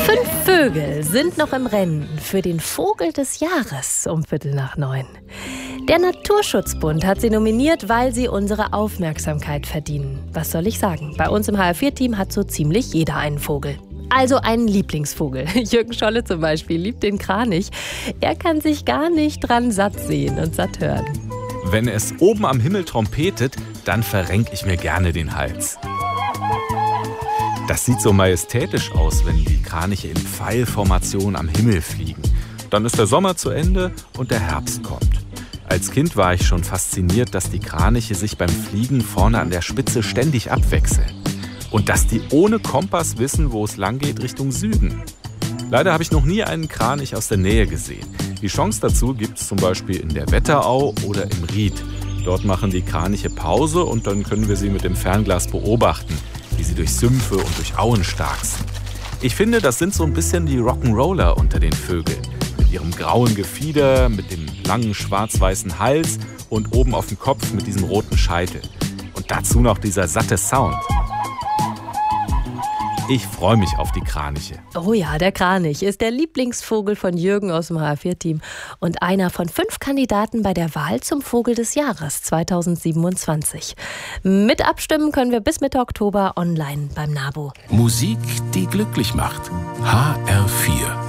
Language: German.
5 Vögel sind noch im Rennen für den Vogel des Jahres um 8:15. Der Naturschutzbund hat sie nominiert, weil sie unsere Aufmerksamkeit verdienen. Was soll ich sagen? Bei uns im HR4-Team hat so ziemlich jeder einen Vogel. Also einen Lieblingsvogel. Jürgen Scholle zum Beispiel liebt den Kranich. Er kann sich gar nicht dran satt sehen und satt hören. Wenn es oben am Himmel trompetet, dann verrenk ich mir gerne den Hals. Das sieht so majestätisch aus, wenn die Kraniche in Pfeilformation am Himmel fliegen. Dann ist der Sommer zu Ende und der Herbst kommt. Als Kind war ich schon fasziniert, dass die Kraniche sich beim Fliegen vorne an der Spitze ständig abwechseln. Und dass die ohne Kompass wissen, wo es lang geht, Richtung Süden. Leider habe ich noch nie einen Kranich aus der Nähe gesehen. Die Chance dazu gibt es zum Beispiel in der Wetterau oder im Ried. Dort machen die Kraniche Pause und dann können wir sie mit dem Fernglas beobachten, wie sie durch Sümpfe und durch Auen starksen. Ich finde, das sind so ein bisschen die Rock'n'Roller unter den Vögeln. Mit ihrem grauen Gefieder, mit dem langen schwarz-weißen Hals und oben auf dem Kopf mit diesem roten Scheitel. Und dazu noch dieser satte Sound. Ich freue mich auf die Kraniche. Oh ja, der Kranich ist der Lieblingsvogel von Jürgen aus dem HR4-Team und einer von 5 Kandidaten bei der Wahl zum Vogel des Jahres 2027. Mit abstimmen können wir bis Mitte Oktober online beim NABU. Musik, die glücklich macht. HR4